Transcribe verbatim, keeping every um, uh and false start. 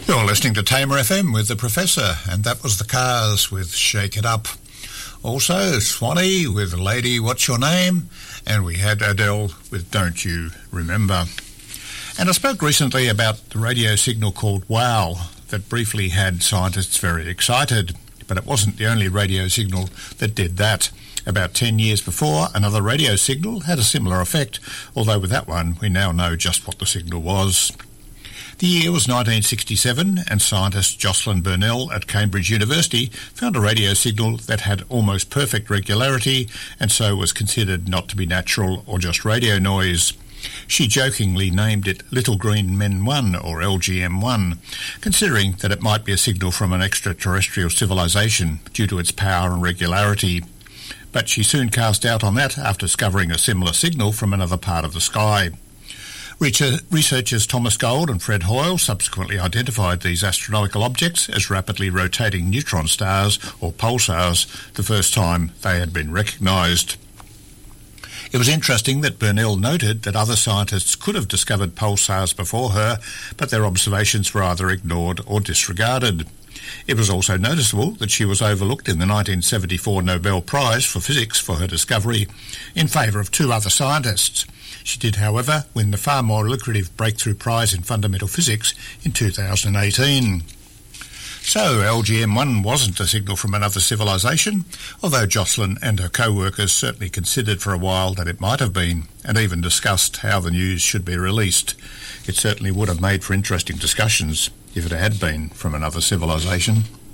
You're listening to Tamer F M with the Professor, and that was the Cars with Shake It Up. Also, Swanee with Lady, What's Your Name? And we had Adele with Don't You Remember. And I spoke recently about the radio signal called WOW that briefly had scientists very excited, but it wasn't the only radio signal that did that. About ten years before, another radio signal had a similar effect, although with that one we now know just what the signal was. The year was nineteen sixty-seven, and scientist Jocelyn Burnell at Cambridge University found a radio signal that had almost perfect regularity and so was considered not to be natural or just radio noise. She jokingly named it Little Green Men one, or L G M one, considering that it might be a signal from an extraterrestrial civilization due to its power and regularity. But she soon cast doubt on that after discovering a similar signal from another part of the sky. Researchers Thomas Gold and Fred Hoyle subsequently identified these astronomical objects as rapidly rotating neutron stars, or pulsars, the first time they had been recognised. It was interesting that Burnell noted that other scientists could have discovered pulsars before her, but their observations were either ignored or disregarded. It was also noticeable that she was overlooked in the nineteen seventy-four Nobel Prize for Physics for her discovery in favour of two other scientists. She did, however, win the far more lucrative Breakthrough Prize in Fundamental Physics in two thousand eighteen. So L G M one wasn't a signal from another civilization, although Jocelyn and her co-workers certainly considered for a while that it might have been, and even discussed how the news should be released. It certainly would have made for interesting discussions if it had been from another civilization.